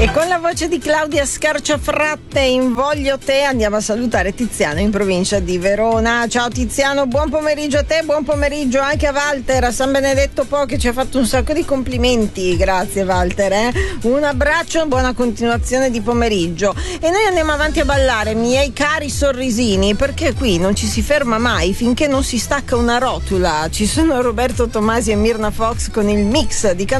E con la voce di Claudia Scarciafratte in Voglio te andiamo a salutare Tiziano in provincia di Verona. Ciao Tiziano, buon pomeriggio a te, buon pomeriggio anche a Walter, a San Benedetto Po, che ci ha fatto un sacco di complimenti. Grazie Walter, un abbraccio, buona continuazione di pomeriggio. E noi andiamo avanti a ballare, miei cari sorrisini, perché qui non ci si ferma mai finché non si stacca una rotula. Ci sono Roberto Tomasi e Mirna Fox con il mix di